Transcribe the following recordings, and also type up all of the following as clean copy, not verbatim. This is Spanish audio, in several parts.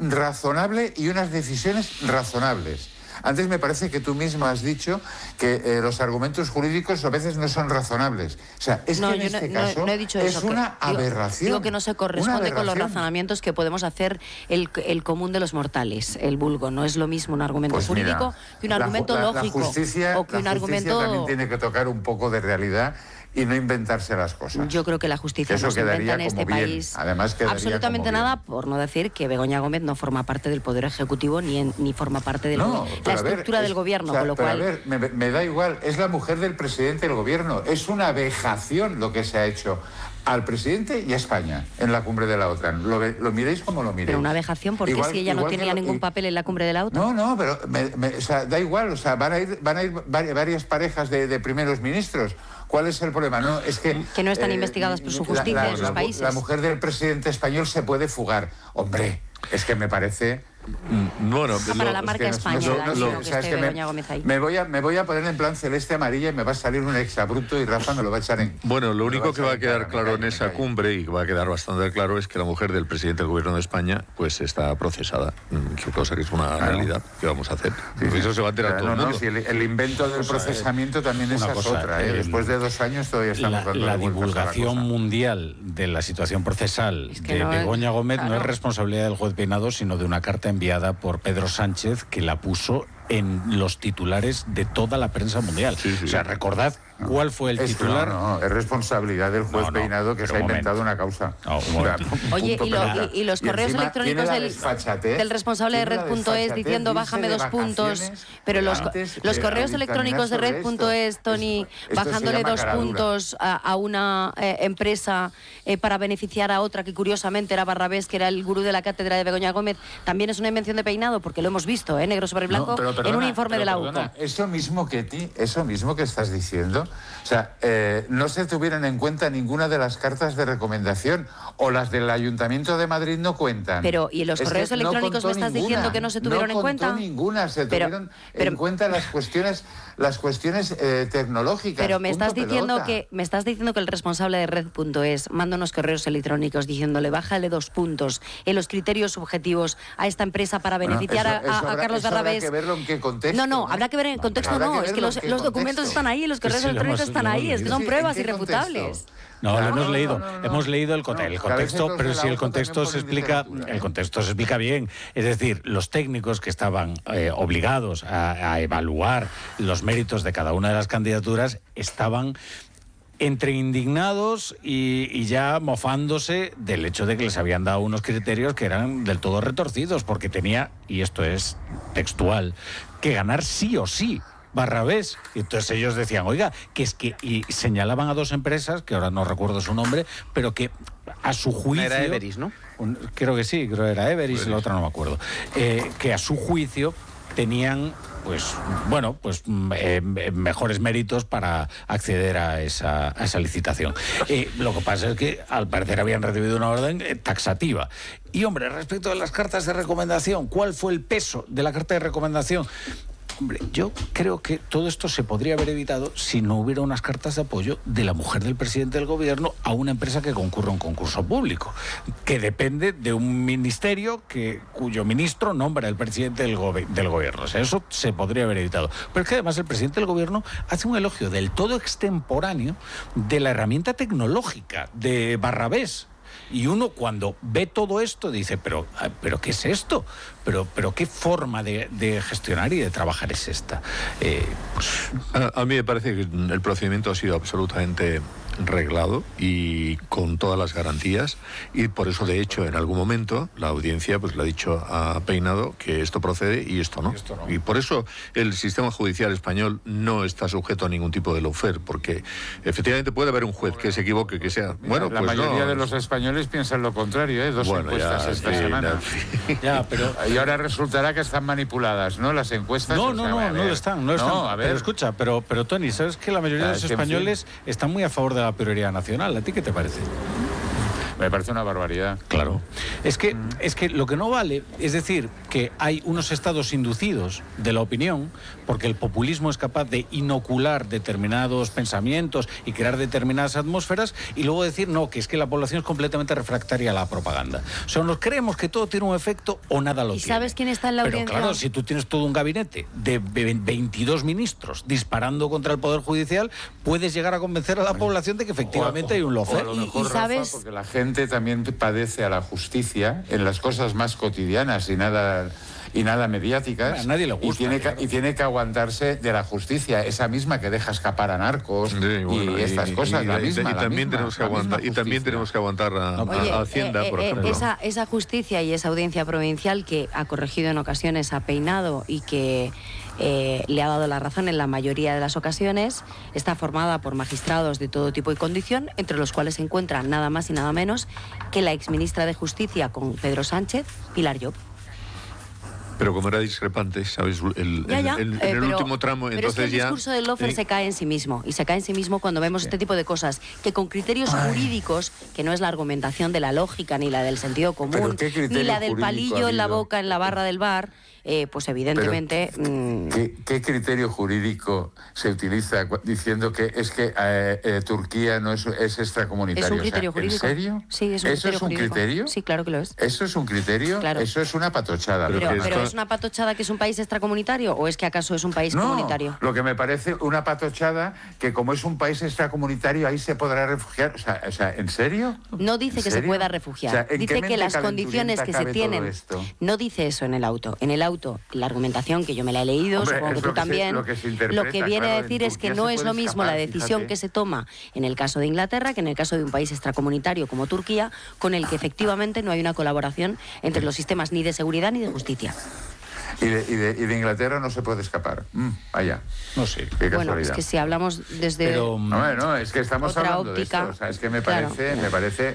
razonable y unas decisiones razonables. Antes me parece que tú misma has dicho que los argumentos jurídicos a veces no son razonables. O sea, es que en este caso no he dicho es eso, una aberración. Digo que no se corresponde con los razonamientos que podemos hacer el común de los mortales, el vulgo. No es lo mismo un argumento jurídico que un argumento lógico. La justicia, o que un argumento también tiene que tocar un poco de realidad y no inventarse las cosas. Yo creo que la justicia no se inventa en este país Además, absolutamente nada, por no decir que Begoña Gómez no forma parte del Poder Ejecutivo ni forma parte de la estructura del gobierno, con lo cual... A ver, me da igual, es la mujer del presidente del gobierno, es una vejación lo que se ha hecho al presidente y a España en la cumbre de la OTAN. ¿Lo miréis como lo miréis? Pero una vejación, porque si ella no tenía ningún papel en la cumbre de la OTAN. No, pero o sea, da igual, o sea, van a ir varias parejas de primeros ministros. ¿Cuál es el problema? No, es que no están investigadas por su justicia en sus países. La mujer del presidente español se puede fugar. Hombre, es que me parece... Bueno, para la marca española, me voy a poner en plan celeste amarilla y me va a salir un exabrupto y Rafa me lo va a echar en... Bueno, lo único que va a quedar claro en esa cumbre, y que va a quedar bastante claro, es que la mujer del presidente del gobierno de España pues está procesada, cosa que es una realidad. ¿Qué vamos a hacer? Eso se va a enterar todo el mundo. Si el invento del procesamiento también esa es otra. Después de 2 años todavía estamos dando la divulgación mundial de la situación procesal de Begoña Gómez no es responsabilidad del juez Peinado, sino de una carta enviada por Pedro Sánchez, que la puso en los titulares de toda la prensa mundial. O sea, recordad cuál fue el titular. Es responsabilidad del juez Peinado que se ha inventado una causa. Oye, y los correos electrónicos del responsable de Red.es diciendo bájame 2 puntos, pero los correos electrónicos de Red.es, Tony, bajándole 2 puntos a una empresa para beneficiar a otra, que curiosamente era Barrabés, que era el gurú de la cátedra de Begoña Gómez, también es una invención de Peinado, porque lo hemos visto, negro sobre blanco, en un informe de la UCO. Eso mismo que estás diciendo, o sea, no se tuvieron en cuenta ninguna de las cartas de recomendación, o las del Ayuntamiento de Madrid no cuentan. Pero, ¿y en los correos electrónicos me estás diciendo que no se tuvieron en cuenta? No ninguna, se tuvieron en cuenta las cuestiones tecnológicas. Pero me estás diciendo que el responsable de Red.es manda unos correos electrónicos diciéndole bájale 2 puntos en los criterios subjetivos a esta empresa para beneficiar a Carlos Barrabés. Habrá que verlo en qué contexto. No, habrá que ver en contexto, es que los documentos están ahí, los correos electrónicos están ahí, es que son pruebas irrefutables. No, lo hemos leído el contexto, pero si el contexto se explica bien. Es decir, los técnicos que estaban obligados a evaluar los méritos de cada una de las candidaturas estaban entre indignados y ya mofándose del hecho de que les habían dado unos criterios que eran del todo retorcidos, porque tenía, y esto es textual, que ganar sí o sí Barrabés. Y entonces ellos decían, oiga, que es que... Y señalaban a 2 empresas, que ahora no recuerdo su nombre, pero que a su juicio... Era Everis, ¿no? Creo que sí, era Everis, y la otra no me acuerdo. Que a su juicio tenían... mejores méritos para acceder a esa licitación. Lo que pasa es que al parecer habían recibido una orden taxativa. Y hombre, respecto a las cartas de recomendación, ¿cuál fue el peso de la carta de recomendación? Hombre, yo creo que todo esto se podría haber evitado si no hubiera unas cartas de apoyo de la mujer del presidente del gobierno a una empresa que concurre a un concurso público, que depende de un ministerio cuyo ministro nombra el presidente del gobierno. O sea, eso se podría haber evitado. Pero es que además el presidente del gobierno hace un elogio del todo extemporáneo de la herramienta tecnológica de Barrabés. Y uno cuando ve todo esto dice, pero ¿qué es esto? Pero ¿qué forma de gestionar y de trabajar es esta? A mí me parece que el procedimiento ha sido absolutamente reglado y con todas las garantías, y por eso de hecho en algún momento la audiencia pues le ha dicho a Peinado que esto procede y esto no. Y por eso el sistema judicial español no está sujeto a ningún tipo de lawfare, porque efectivamente puede haber un juez que se equivoque, que sea... Bueno, la mayoría de los españoles piensan lo contrario, 2 encuestas esta semana. Y ahora resultará que están manipuladas, ¿no? Las encuestas. No lo están. Pero escucha, pero Tony, ¿sabes que la mayoría de los españoles están muy a favor de la prioridad nacional? ¿A ti qué te parece? Me parece una barbaridad. Claro. Es que lo que no vale es decir que hay unos estados inducidos de la opinión, porque el populismo es capaz de inocular determinados pensamientos y crear determinadas atmósferas, y luego decir, no, que es que la población es completamente refractaria a la propaganda. O sea, nos creemos que todo tiene un efecto o nada lo tiene. ¿Y sabes quién está en la audiencia? Pero claro, si tú tienes todo un gabinete de 22 ministros disparando contra el Poder Judicial, puedes llegar a convencer a la población de que efectivamente hay un lawfare. ¿Y sabes? Rafa, porque la gente también padece a la justicia en las cosas más cotidianas y nada mediáticas. A nadie le gusta, y tiene que aguantarse de la justicia, esa misma que deja escapar a narcos y estas cosas, la misma. Y también tenemos que aguantar a Hacienda, por ejemplo. Esa justicia y esa audiencia provincial que ha corregido en ocasiones, ha peinado y que le ha dado la razón en la mayoría de las ocasiones, está formada por magistrados de todo tipo y condición, entre los cuales se encuentra nada más y nada menos que la exministra de Justicia con Pedro Sánchez, Pilar Llop. Pero como era discrepante, ¿sabes? En el último tramo, pero entonces es que el discurso del lawfare se cae en sí mismo. Y se cae en sí mismo cuando vemos este tipo de cosas, que con criterios jurídicos, que no es la argumentación de la lógica, ni la del sentido común, ni la del palillo en la boca, en la barra del bar, pues evidentemente... ¿Qué criterio jurídico se utiliza diciendo que es que Turquía no es extracomunitario? ¿Es un criterio jurídico? ¿En serio? Sí, es un ¿Eso criterio es un jurídico. criterio? Sí, claro que lo es. ¿Eso es un criterio? Claro. Eso es una patochada. Pero ¿es una patochada que es un país extracomunitario o es que acaso es un país comunitario? Lo que me parece una patochada que como es un país extracomunitario ahí se podrá refugiar. O sea, ¿en serio? No dice que se pueda refugiar. O sea, dice que las condiciones que se tienen... No dice eso en el auto. En el auto, la argumentación que yo me la he leído, hombre, supongo que tú también, lo que viene a decir es que no es lo mismo la decisión que se toma en el caso de Inglaterra que en el caso de un país extracomunitario como Turquía, con el que efectivamente no hay una colaboración entre los sistemas ni de seguridad ni de justicia. Y de Inglaterra no se puede escapar. Vaya. No sé. Qué casualidad. Bueno, es que si hablamos desde... Pero, no, es que estamos otra hablando óptica, de esto. O sea, es que me parece...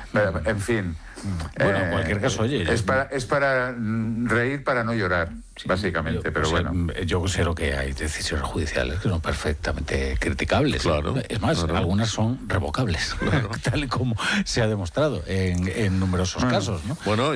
En fin. Bueno, en cualquier caso, oye... Es para reír, para no llorar, básicamente, pero bueno. Yo considero que hay decisiones judiciales que son perfectamente criticables. Claro, es más, algunas son revocables, tal y como se ha demostrado en numerosos casos, ¿no? Bueno,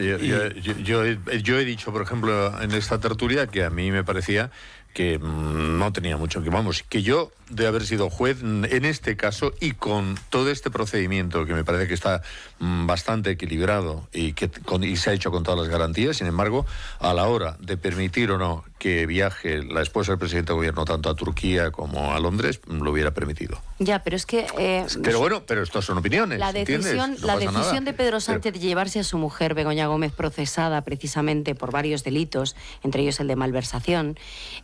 yo he dicho, por ejemplo, en esta tertulia que a mí me parecía que no tenía mucho que yo de haber sido juez en este caso y con todo este procedimiento que me parece que está bastante equilibrado y se ha hecho con todas las garantías. Sin embargo, a la hora de permitir o no que viaje la esposa del presidente de gobierno tanto a Turquía como a Londres, lo hubiera permitido. Ya, pero es que... pero bueno, pero estas son opiniones. La decisión de Pedro Sánchez de llevarse a su mujer, Begoña Gómez, procesada precisamente por varios delitos, entre ellos el de malversación,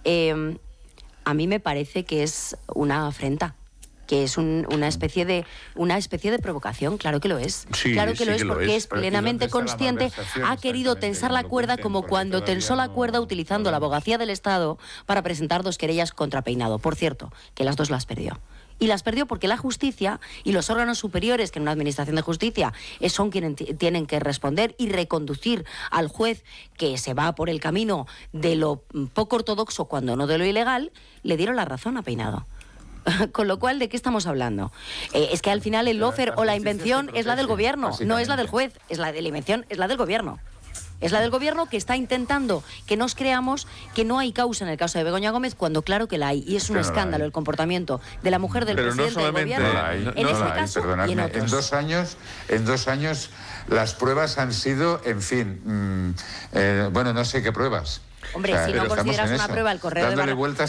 a mí me parece que es una afrenta, que es una especie de provocación. Claro que lo es. Sí, claro que lo es, porque es Pero plenamente consciente. Ha querido tensar la cuerda como cuando tensó la cuerda utilizando la abogacía del Estado para presentar 2 querellas contra Peinado. Por cierto, que las 2 las perdió. Y las perdió porque la justicia y los órganos superiores, que en una administración de justicia son quienes tienen que responder y reconducir al juez que se va por el camino de lo poco ortodoxo, cuando no de lo ilegal, le dieron la razón a Peinado. Con lo cual, ¿de qué estamos hablando? Es que al final el lawfare o la invención es la del gobierno, no es la del juez, es la de la invención, es la del gobierno. Es la del gobierno que está intentando que nos creamos que no hay causa en el caso de Begoña Gómez, cuando claro que la hay. Y es un escándalo el comportamiento de la mujer del presidente del gobierno. En este caso y en otros. En dos años las pruebas han sido, en fin, bueno, no sé qué pruebas. Hombre, si no consideras una prueba el correo de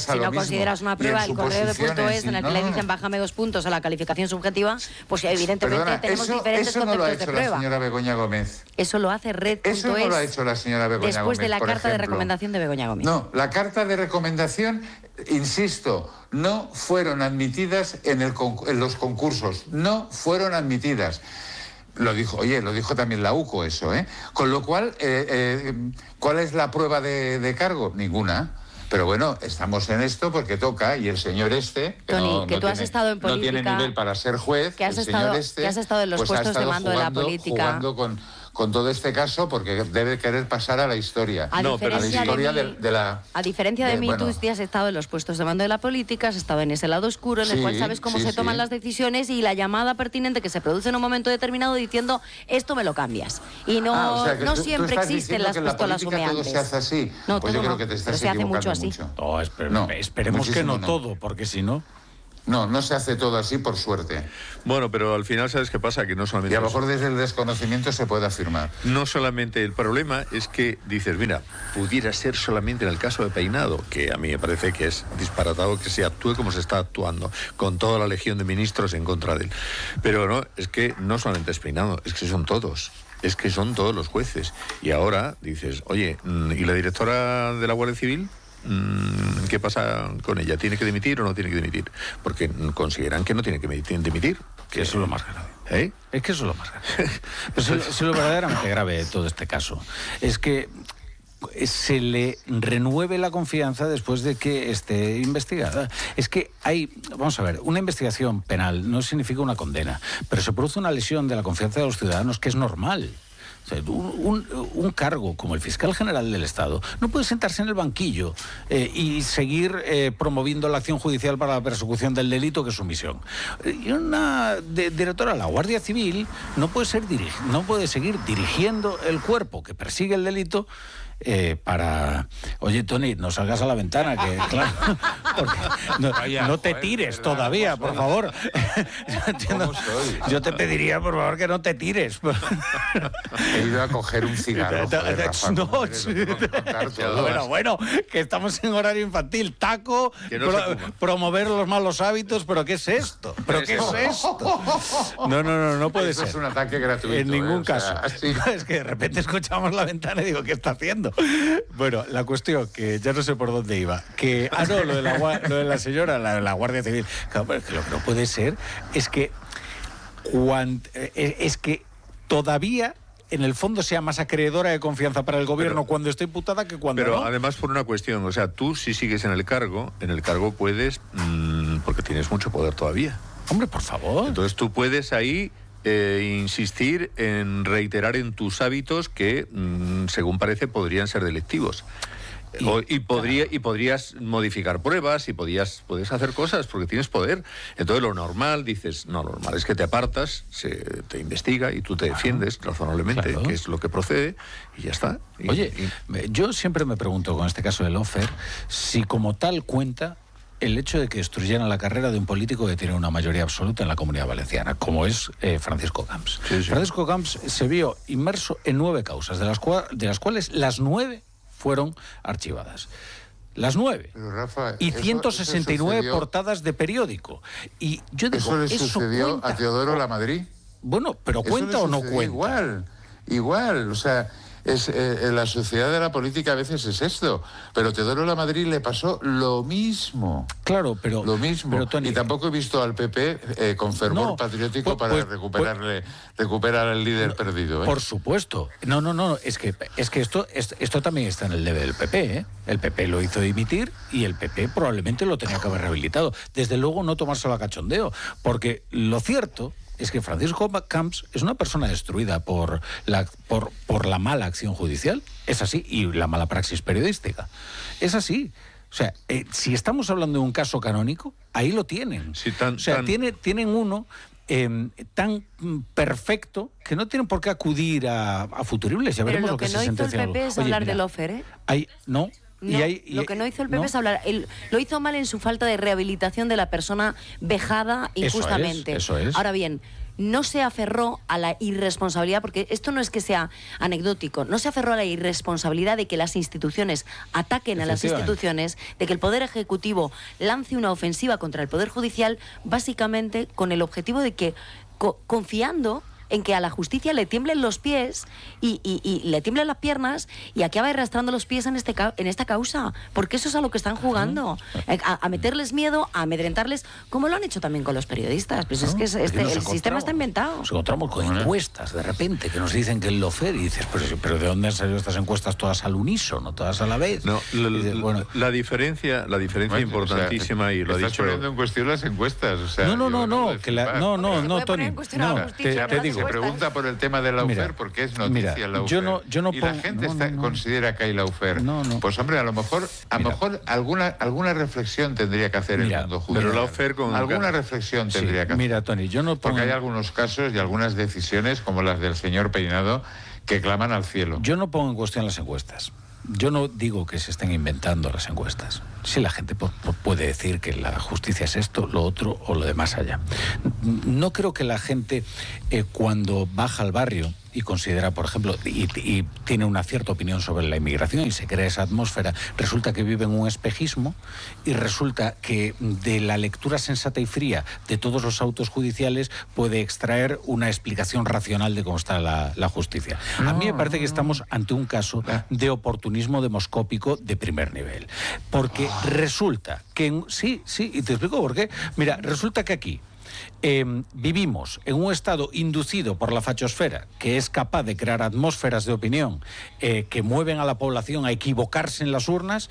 punto es en el que le dicen bájame 2 puntos a la calificación subjetiva, pues evidentemente tenemos diferentes conceptos de prueba. Eso no lo ha hecho la señora Begoña Gómez. Eso lo hace Red.es. Eso no lo ha hecho la señora Begoña Gómez. Después de la carta de recomendación de Begoña Gómez. No, la carta de recomendación, insisto, no fueron admitidas en los concursos. No fueron admitidas. Lo dijo también la UCO eso, ¿eh? Con lo cual, ¿cuál es la prueba de cargo? Ninguna. Pero bueno, estamos en esto porque toca, y el señor Tony, tú has estado en política, no tiene nivel para ser juez, que has estado en los puestos de mando de la política, jugando con todo este caso porque debe querer pasar a la historia. A diferencia de mí, bueno, tú sí has estado en los puestos de mando de la política, has estado en ese lado oscuro en el cual sabes cómo se toman las decisiones y la llamada pertinente que se produce en un momento determinado diciendo esto me lo cambias. Y no siempre existen las pistolas humeantes. Todo se hace así. No, pues yo creo que te estás equivocando mucho. Esperemos que no todo, porque si no... No se hace todo así por suerte. Bueno, pero al final, ¿sabes qué pasa? Que no solamente... Y a lo mejor desde el desconocimiento se puede afirmar. No solamente el problema es que dices, mira, pudiera ser solamente en el caso de Peinado, que a mí me parece que es disparatado que se actúe como se está actuando, con toda la legión de ministros en contra de él. Pero no, es que no solamente es Peinado, es que son todos. Es que son todos los jueces. Y ahora dices, oye, ¿y la directora de la Guardia Civil? ¿Qué pasa con ella? ¿Tiene que dimitir o no tiene que dimitir? Porque consideran que no tiene que dimitir. Que eso es lo más grave. Es que eso es lo más grave. Pero es lo verdaderamente grave de todo este caso. Es que se le renueve la confianza después de que esté investigada. Es que vamos a ver, una investigación penal no significa una condena, pero se produce una lesión de la confianza de los ciudadanos que es normal. O sea, un cargo como el fiscal general del Estado no puede sentarse en el banquillo y seguir promoviendo la acción judicial para la persecución del delito, que es su misión. Y una directora de la Guardia Civil no puede seguir dirigiendo el cuerpo que persigue el delito para... Oye, Tony, no salgas a la ventana, que claro, no te tires todavía, por favor. Yo te pediría, por favor, que no te tires. He ido a coger un cigarro. Bueno, que estamos en horario infantil. Taco, promover los malos hábitos, pero ¿qué es esto? No puede ser. Es un ataque gratuito. En ningún caso. Es que de repente escuchamos la ventana y digo, ¿qué está haciendo? Bueno, la cuestión, que ya no sé por dónde iba, lo de la señora, la Guardia Civil. Claro, pero es que lo que no puede ser es que todavía en el fondo sea más acreedora de confianza para el gobierno cuando está imputada que cuando pero no. Además por una cuestión, o sea, tú si sigues en el cargo puedes, porque tienes mucho poder todavía. Hombre, por favor. Entonces tú puedes ahí insistir en reiterar en tus hábitos que, según parece, podrían ser delictivos. Y podrías modificar pruebas y puedes hacer cosas porque tienes poder. Entonces lo normal es que te apartas, se te investiga y tú te defiendes razonablemente, que es lo que procede, y ya está. Yo siempre me pregunto con este caso del Lofer si como tal cuenta el hecho de que destruyeran la carrera de un político que tiene una mayoría absoluta en la Comunidad Valenciana, como es Francisco Camps. Sí. Francisco Camps se vio inmerso en 9 causas, de las cuales las 9 fueron archivadas. Las 9. Pero, Rafa, y 169 portadas de periódico. Y yo digo, ¿eso le sucedió a Teodoro Lamadrid? Bueno, pero ¿cuenta o no cuenta? Igual, o sea... en la sociedad de la política a veces es esto, pero Teodoro Lamadrid le pasó lo mismo. Claro, pero... Lo mismo. Pero, Tony, y tampoco he visto al PP con fervor patriótico para recuperar al líder perdido. Por supuesto. No. Es que esto también está en el debe del PP, ¿eh? El PP lo hizo dimitir y el PP probablemente lo tenía que haber rehabilitado. Desde luego no tomárselo a cachondeo, porque lo cierto es que Francisco Camps es una persona destruida por la mala acción judicial. Es así. Y la mala praxis periodística. Es así. O sea, si estamos hablando de un caso canónico, ahí lo tienen. Sí, tienen uno tan perfecto que no tienen por qué acudir a futuribles. Ya veremos lo que se sentencia. Pero lo que no hizo el PP es hablar del Lofer, ¿eh? No. Lo que no hizo el PP es hablar. Lo hizo mal en su falta de rehabilitación de la persona vejada injustamente. Eso es. Ahora bien, no se aferró a la irresponsabilidad, porque esto no es que sea anecdótico, no se aferró a la irresponsabilidad de que las instituciones ataquen a las instituciones, de que el Poder Ejecutivo lance una ofensiva contra el Poder Judicial, básicamente con el objetivo de que, confiando en que a la justicia le tiemblen los pies y le tiemblen las piernas y acabe arrastrando los pies en esta causa, porque eso es a lo que están jugando, a meterles miedo, a amedrentarles, como lo han hecho también con los periodistas. Pues es que el sistema está inventado. Nos encontramos con encuestas de repente que nos dicen que el Lofer, y dices, pero ¿de dónde han salido estas encuestas todas al unísono, todas a la vez? No, la diferencia importantísima, y lo ha dicho... Estás poniendo en cuestión las encuestas, o sea... No, Tony. Te digo se pregunta por el tema de Lawfare porque es noticia Lawfare. Y la gente considera que hay Lawfare. Pues hombre, a lo mejor alguna reflexión tendría que hacer el mundo judicial. Pero Lawfare alguna reflexión tendría que hacer. Mira, Tony, porque hay algunos casos y algunas decisiones, como las del señor Peinado, que claman al cielo. Yo no pongo en cuestión las encuestas. Yo no digo que se estén inventando las encuestas. Sí, la gente puede decir que la justicia es esto, lo otro o lo de más allá. No creo que la gente, cuando baja al barrio y considera, por ejemplo, y tiene una cierta opinión sobre la inmigración y se crea esa atmósfera, resulta que vive en un espejismo y resulta que de la lectura sensata y fría de todos los autos judiciales puede extraer una explicación racional de cómo está la justicia. A mí me parece que estamos ante un caso de oportunismo demoscópico de primer nivel. Porque resulta que... Sí, y te explico por qué. Mira, resulta que aquí vivimos en un estado inducido por la fachosfera, que es capaz de crear atmósferas de opinión que mueven a la población a equivocarse en las urnas,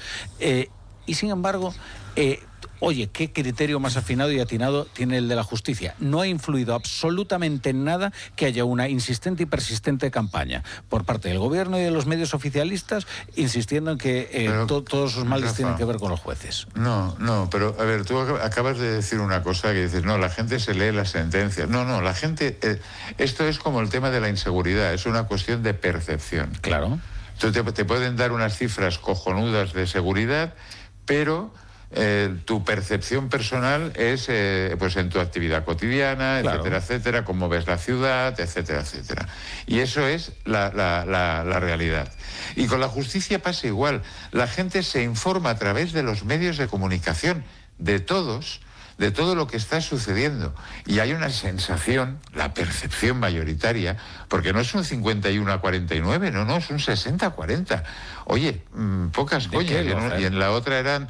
y sin embargo... Oye, ¿qué criterio más afinado y atinado tiene el de la justicia? No ha influido absolutamente en nada que haya una insistente y persistente campaña por parte del gobierno y de los medios oficialistas insistiendo en que todos sus males tienen que ver con los jueces. No, pero a ver, tú acabas de decir una cosa que dices, no, la gente se lee las sentencias. No, la gente... esto es como el tema de la inseguridad, es una cuestión de percepción. Claro. Entonces te pueden dar unas cifras cojonudas de seguridad, pero... tu percepción personal es pues en tu actividad cotidiana, claro, etcétera, cómo ves la ciudad, etcétera. Y eso es la realidad. Y con la justicia pasa igual. La gente se informa a través de los medios de comunicación, de todo lo que está sucediendo. Y hay una sensación, la percepción mayoritaria, porque no es un 51-49, no, es un 60-40. Oye, pocas coñas, y en la otra eran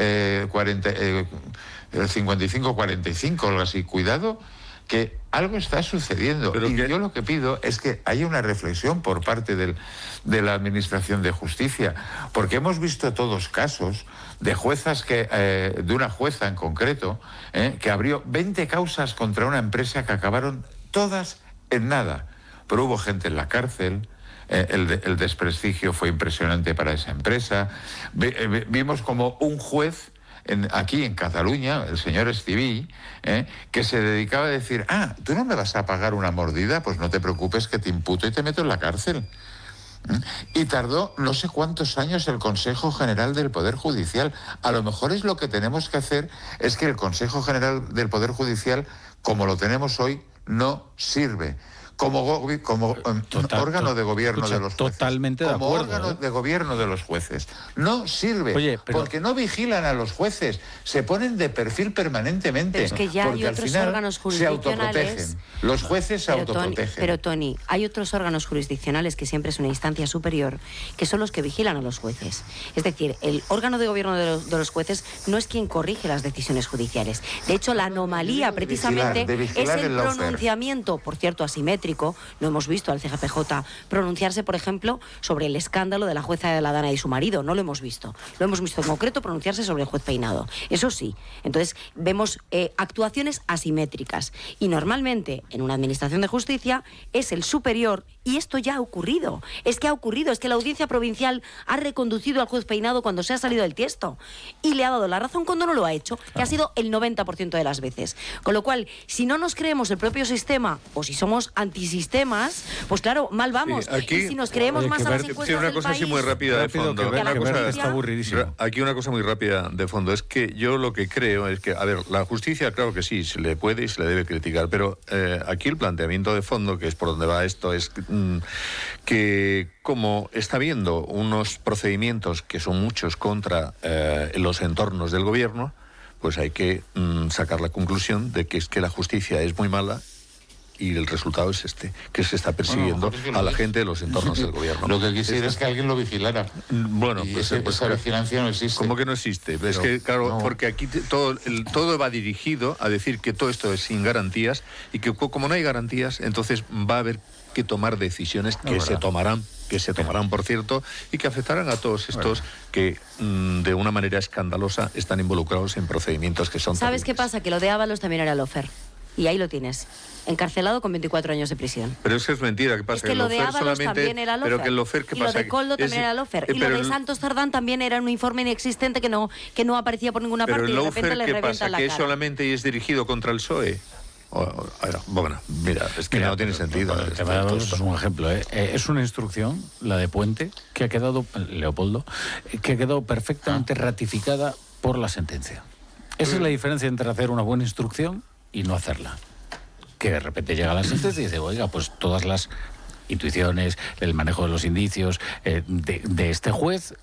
55-45, algo así. Cuidado, que algo está sucediendo. Yo lo que pido es que haya una reflexión por parte de la Administración de Justicia, porque hemos visto todos casos de juezas de una jueza en concreto, que abrió 20 causas contra una empresa que acabaron todas en nada. Pero hubo gente en la cárcel. El desprestigio fue impresionante para esa empresa. Vimos como un juez aquí en Cataluña, el señor Estiví, que se dedicaba a decir, ¿tú no me vas a pagar una mordida? Pues no te preocupes, que te imputo y te meto en la cárcel. Y tardó no sé cuántos años el Consejo General del Poder Judicial. A lo mejor lo que tenemos que hacer es que el Consejo General del Poder Judicial, como lo tenemos hoy, no sirve. Como órgano de gobierno de los jueces. Totalmente de acuerdo. Como órgano de gobierno de los jueces. No sirve, porque no vigilan a los jueces, se ponen de perfil permanentemente. Pero es que ya hay otros órganos jurisdiccionales. Se autoprotegen. Los jueces se autoprotegen. Pero Tony, hay otros órganos jurisdiccionales, que siempre es una instancia superior, que son los que vigilan a los jueces. Es decir, el órgano de gobierno de los jueces no es quien corrige las decisiones judiciales. De hecho, la anomalía precisamente es el pronunciamiento, por cierto, asimétrico. No hemos visto al CGPJ pronunciarse, por ejemplo, sobre el escándalo de la jueza de la Dana y su marido. No lo hemos visto. Lo hemos visto en concreto pronunciarse sobre el juez Peinado. Eso sí. Entonces, vemos actuaciones asimétricas. Y normalmente, en una administración de justicia, es el superior. Y esto ya ha ocurrido. Es que la Audiencia Provincial ha reconducido al juez Peinado cuando se ha salido del tiesto. Y le ha dado la razón cuando no lo ha hecho, que ha sido el 90% de las veces. Con lo cual, si no nos creemos el propio sistema, o si somos antisistemas, pues claro, mal vamos. Sí, aquí, y si nos creemos más a las encuestas una cosa así muy rápida de fondo. Está aburridísimo. Aquí una cosa muy rápida de fondo. Es que yo lo que creo es que, a ver, la justicia, claro que sí, se le puede y se le debe criticar, pero aquí el planteamiento de fondo, que es por donde va esto, es que como está habiendo unos procedimientos que son muchos contra los entornos del gobierno, pues hay que sacar la conclusión de que es que la justicia es muy mala y el resultado es que se está persiguiendo a la gente de los entornos del gobierno. Lo que quisiera es que alguien lo vigilara. Bueno, pues esa vigilancia no existe. ¿Cómo que no existe? Pero, es que, claro, porque aquí todo va dirigido a decir que todo esto es sin garantías y que como no hay garantías, entonces va a haber que tomar decisiones que se tomarán, por cierto, y que afectarán a todos estos que de una manera escandalosa están involucrados en procedimientos que son... ¿Sabes qué pasa? Que lo de Ábalos también era lawfare. Y ahí lo tienes. Encarcelado con 24 años de prisión. Pero es que es mentira, ¿qué pasa? Es que lo de Ábalos también era lofer. Pero que el lofer, ¿qué y pasa? Lo de Coldo también era lofer. Y lo de Santos Tardán también era un informe inexistente que no aparecía por ninguna parte y de repente le revienta la cara. ¿Qué es solamente y es dirigido contra el PSOE? Bueno, mira, es que no tiene sentido. Es un ejemplo, es una instrucción, la de Puente, que ha quedado, Leopoldo, que ha quedado perfectamente ratificada por la sentencia. Esa es la diferencia entre hacer una buena instrucción y no hacerla. Que de repente llega la sentencia y dice, oiga, pues todas las intuiciones, el manejo de los indicios de este juez